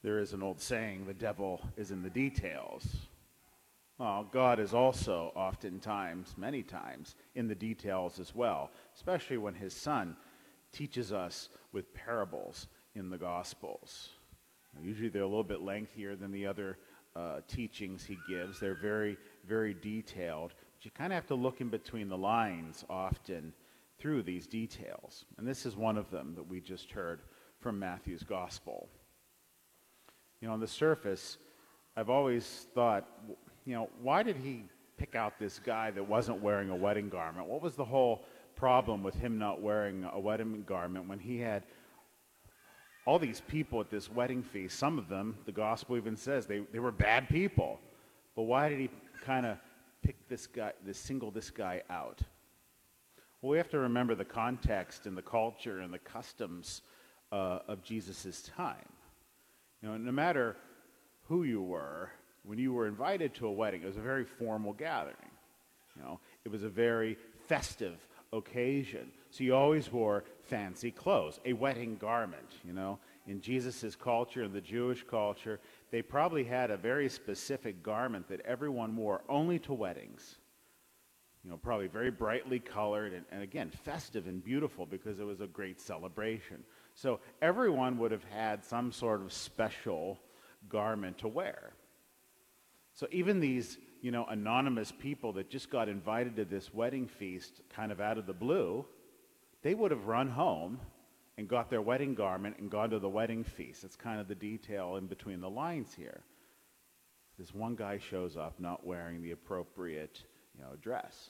There is an old saying, the devil is in the details. Well, God is also oftentimes, many times, in the details as well, especially when his Son teaches us with parables in the Gospels. Usually they're a little bit lengthier than the other teachings he gives. They're very, very detailed. But you kind of have to look in between the lines often through these details. And this is one of them that we just heard from Matthew's Gospel. On the surface, I've always thought, why did he pick out this guy that wasn't wearing a wedding garment? What was the whole problem with him not wearing a wedding garment when he had all these people at this wedding feast? Some of them, the gospel even says, they were bad people. But why did he kind of pick single this guy out? Well, we have to remember the context and the culture and the customs of Jesus' time. No matter who you were, when you were invited to a wedding, it was a very formal gathering. It was a very festive occasion. So you always wore fancy clothes, a wedding garment. In Jesus' culture, in the Jewish culture, they probably had a very specific garment that everyone wore only to weddings. Probably very brightly colored and again, festive and beautiful because it was a great celebration. So everyone would have had some sort of special garment to wear. So even these, anonymous people that just got invited to this wedding feast kind of out of the blue, they would have run home and got their wedding garment and gone to the wedding feast. That's kind of the detail in between the lines here. This one guy shows up not wearing the appropriate, dress.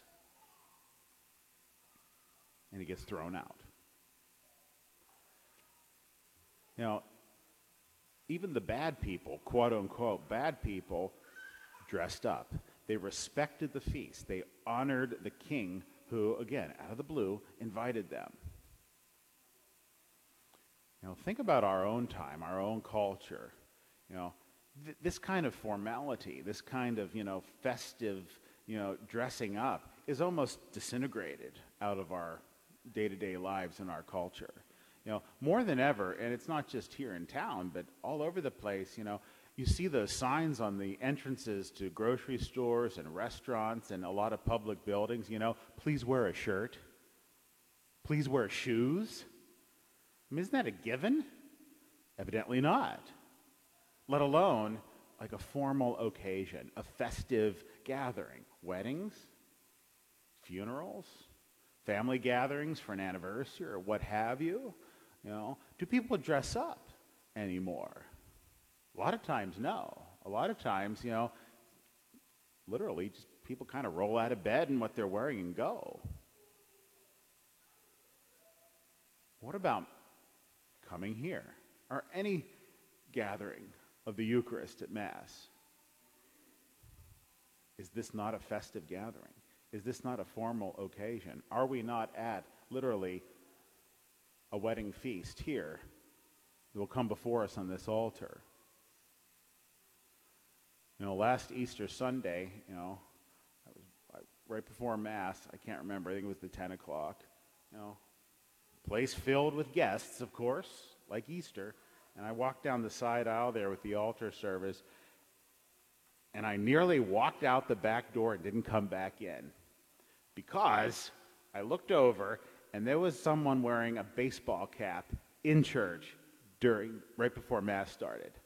And he gets thrown out. Even the bad people, quote unquote, bad people, dressed up. They respected the feast. They honored the king who, again, out of the blue, invited them. Think about our own time, our own culture. This kind of formality, this kind of, festive, dressing up is almost disintegrated out of our day-to-day lives in our culture. More than ever, and it's not just here in town, but all over the place, you see those signs on the entrances to grocery stores and restaurants and a lot of public buildings, please wear a shirt. Please wear shoes. Isn't that a given? Evidently not. Let alone like a formal occasion, a festive gathering. Weddings, funerals, family gatherings for an anniversary or what have you. Do people dress up anymore? A lot of times, no. A lot of times, literally just people kind of roll out of bed in what they're wearing and go. What about coming here or any gathering of the Eucharist at Mass? Is this not a festive gathering? Is this not a formal occasion? Are we not at literally a wedding feast here that will come before us on this altar? Last Easter Sunday, right before Mass, I can't remember, I think it was the 10 o'clock, place filled with guests, of course, like Easter, and I walked down the side aisle there with the altar service, and I nearly walked out the back door and didn't come back in because I looked over and there was someone wearing a baseball cap in church right before Mass started.